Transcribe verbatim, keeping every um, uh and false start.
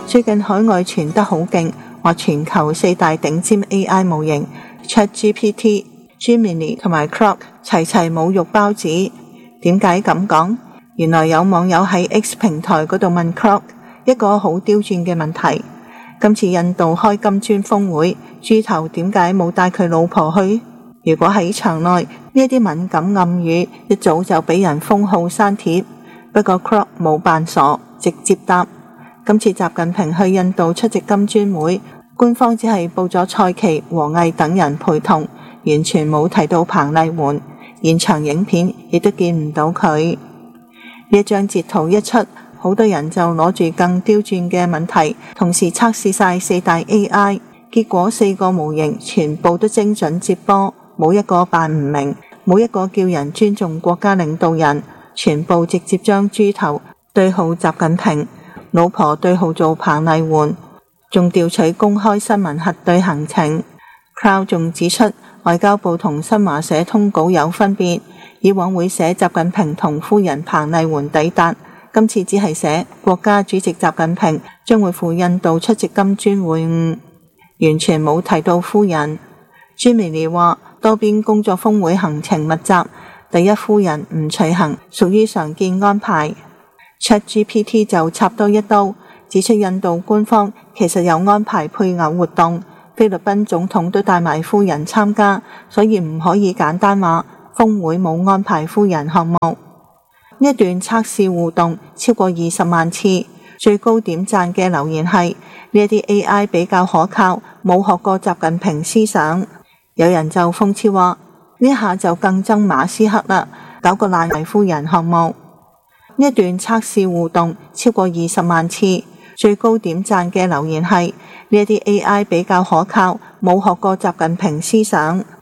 最近海外傳得好勁，話全球四大頂尖 A I 模型 ChatGPT、Gemini 同埋 Claude 齊齊侮辱包子。點解咁講？原來有網友喺 X 平台嗰度問 Claude 一個好刁鑽嘅問題。今次印度開金磚峰會，豬頭點解冇帶佢老婆去？如果喺場內，呢啲敏感暗語一早就俾人封號刪帖。不過 Claude 冇扮傻，直接答：今次習近平去印度出席金磚會，官方只係報咗蔡奇、王毅等人陪同，完全冇提到彭麗媛，現場影片亦都見唔到佢。呢一張截圖一出，好多人就攞住更刁鑽嘅問題，同時測試晒四大 A I， 結果四個模型全部都精準接波，冇一個扮唔明，冇一個叫人尊重國家領導人，全部直接將豬頭對號習近平，老婆對號做彭麗媛，仲調取公開新聞核對行程。Claude 仲指出，外交部同新華社通稿有分別，以往會寫習近平同夫人彭麗媛抵達，今次只係寫國家主席習近平將會赴印度出席金磚會晤，完全冇提到夫人。Gemini 話多邊工作峰會行程密集，第一夫人唔隨行屬於常見安排。ChatGPT 就插多一刀，指出印度官方其實有安排配偶活動，菲律賓總統都帶埋夫人參加，所以唔可以簡單話峰會冇安排夫人項目。呢一段測試互動超過二十萬次，最高點讚嘅留言係呢一啲 A I 比較可靠，冇學過習近平思想。有人就諷刺話呢下就更憎馬斯克啦，搞個爛泥夫人項目。呢一段測試互動超過二十萬次，最高點讚嘅留言係呢一啲 A I 比較可靠，冇學過習近平思想。